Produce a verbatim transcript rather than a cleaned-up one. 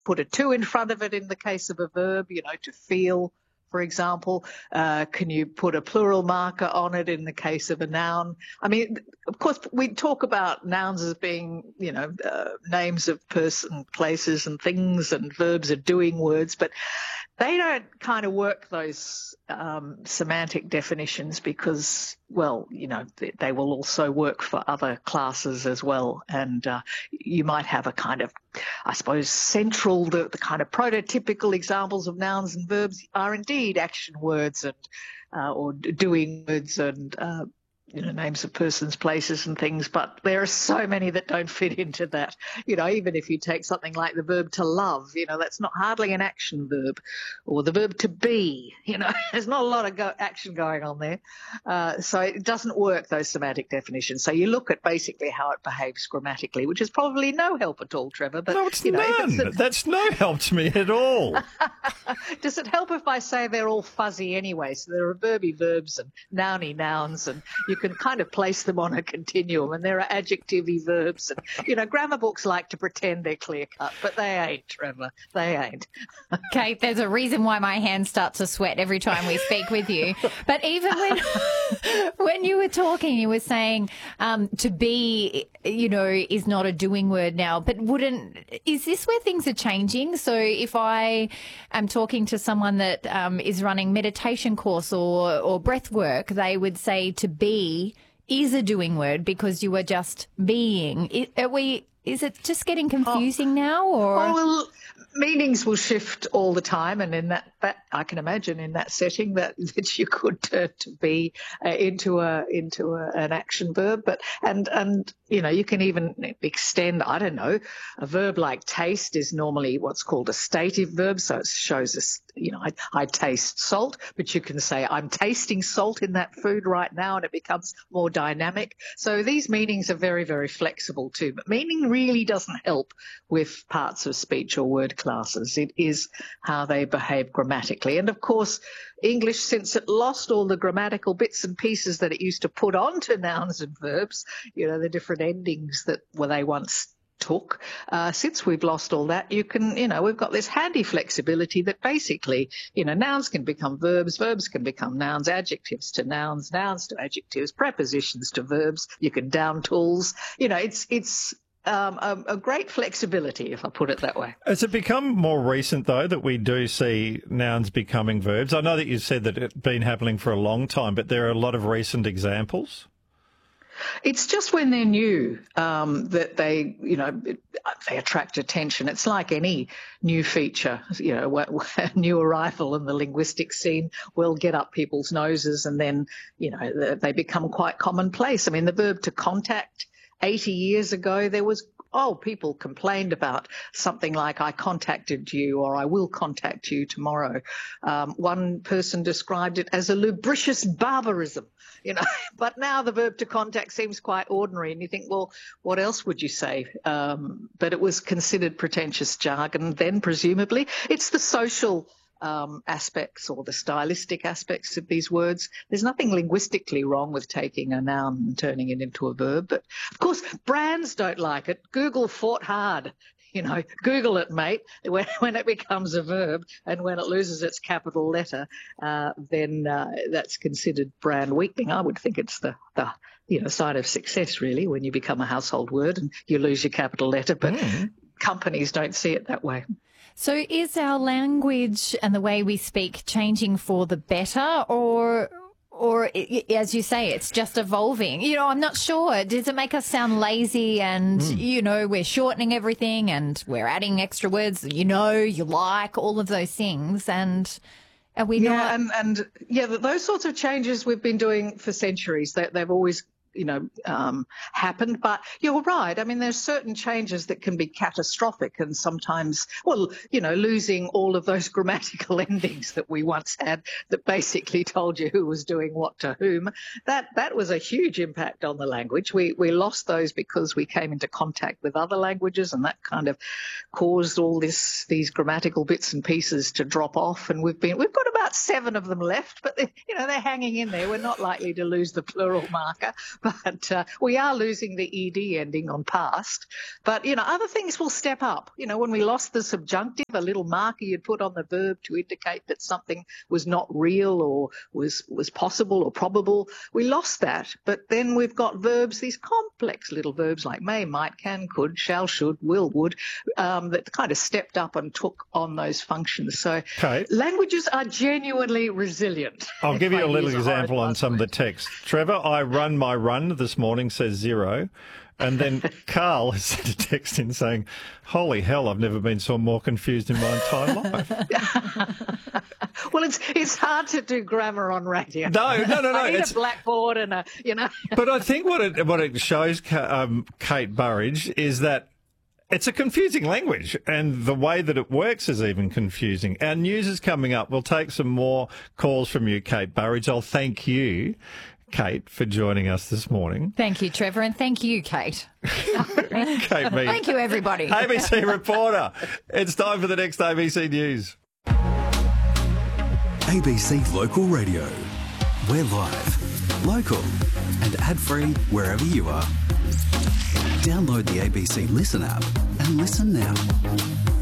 put a to in front of it in the case of a verb, you know, to feel, for example? Uh, can you put a plural marker on it in the case of a noun? I mean, of course, we talk about nouns as being, you know, uh, names of person, places and things, and verbs are doing words, but they don't kind of work those um, semantic definitions because, well, you know, they, they will also work for other classes as well. And uh, you might have a kind of, I suppose, central, the, the kind of prototypical examples of nouns and verbs are indeed action words and uh, or doing words and uh, you know, names of persons, places and things, but there are so many that don't fit into that. You know, even if you take something like the verb to love, you know, that's not hardly an action verb, or the verb to be, you know, there's not a lot of go- action going on there. Uh, so it doesn't work, those semantic definitions. So you look at basically how it behaves grammatically, which is probably no help at all, Trevor. But, no, it's you know, none. It's a... That's no help to me at all. Does it help if I say they're all fuzzy anyway? So there are verby verbs and nouny nouns, and you can kind of place them on a continuum, and there are adjectivey verbs. And, you know, grammar books like to pretend they're clear-cut, but they ain't, Trevor. They ain't. Kate, there's a reason why my hands start to sweat every time we speak with you. But even when when you were talking, you were saying um, to be, you know, is not a doing word now. But wouldn't, is this where things are changing? So if I am talking to someone that um, is running meditation course or, or breath work, they would say to be is a doing word because you are just being. Are we, is it just getting confusing oh. now? Or? Oh, well, meanings will shift all the time, and in that, that I can imagine in that setting that, that you could turn to be uh, into a into a, an action verb. But and and you know, you can even extend. I don't know, a verb like taste is normally what's called a stative verb, so it shows us. You know, I, I taste salt, but you can say I'm tasting salt in that food right now, and it becomes more dynamic. So these meanings are very, very flexible too. But meaning really doesn't help with parts of speech or word classes. It is how they behave grammatically. And of course, English, since it lost all the grammatical bits and pieces that it used to put onto nouns and verbs, you know, the different endings that were they once took, uh, since we've lost all that, you can, you know, we've got this handy flexibility that basically, you know, nouns can become verbs, verbs can become nouns, adjectives to nouns, nouns to adjectives, prepositions to verbs. You can down tools. You know, it's, it's, Um, a, a great flexibility, if I put it that way. Has it become more recent, though, that we do see nouns becoming verbs? I know that you said that it's been happening for a long time, but there are a lot of recent examples. It's just when they're new um, that they, you know, they attract attention. It's like any new feature, you know, a new arrival in the linguistic scene will get up people's noses, and then, you know, they become quite commonplace. I mean, the verb to contact, eighty years ago, there was, oh, people complained about something like I contacted you or I will contact you tomorrow. Um, one person described it as a lubricious barbarism, you know, but now the verb to contact seems quite ordinary, and you think, well, what else would you say? Um, but it was considered pretentious jargon then, presumably. It's the social Um, aspects or the stylistic aspects of these words. There's nothing linguistically wrong with taking a noun and turning it into a verb. But, of course, brands don't like it. Google fought hard. You know, Google it, mate. When, when it becomes a verb and when it loses its capital letter, uh, then uh, that's considered brand weakening. I would think it's the, the you know, sign of success, really, when you become a household word and you lose your capital letter. But mm. companies don't see it that way. So is our language and the way we speak changing for the better, or, or as you say, it's just evolving? You know, I'm not sure. Does it make us sound lazy and, mm. you know, we're shortening everything and we're adding extra words, you know, you like, all of those things, and are we yeah, not? And, and, yeah, those sorts of changes we've been doing for centuries. They, they've always you know, um, happened. But you're right. I mean, there's certain changes that can be catastrophic, and sometimes, well, you know, losing all of those grammatical endings that we once had that basically told you who was doing what to whom, that that was a huge impact on the language. We we lost those because we came into contact with other languages, and that kind of caused all this these grammatical bits and pieces to drop off. And we've been we've got about about seven of them left, but they, you know they're hanging in there. We're not likely to lose the plural marker, but uh, we are losing the ed ending on past. But you know other things will step up. You know when we lost the subjunctive, a little marker you'd put on the verb to indicate that something was not real or was was possible or probable. We lost that, but then we've got verbs, these complex little verbs like may, might, can, could, shall, should, will, would, um, that kind of stepped up and took on those functions. So Kate, languages are genuinely resilient. I'll give you a little use a example hard on some of the buzzword. text. Trevor, I run my run this morning says zero. And then Carl has sent a text in saying, holy hell, I've never been so more confused in my entire life. Well, it's it's hard to do grammar on radio. No, no, no, no. I need It's, a blackboard and a, you know. but I think what it, what it shows, Ka- um, Kate Burridge, is that it's a confusing language, and the way that it works is even confusing. Our news is coming up. We'll take some more calls from you, Kate Burridge. I'll thank you, Kate, for joining us this morning. Thank you, Trevor, and thank you, Kate. Kate, me. Thank you, everybody. A B C reporter. It's time for the next A B C News. A B C Local Radio. We're live, local and ad-free wherever you are. Download the A B C Listen app and listen now.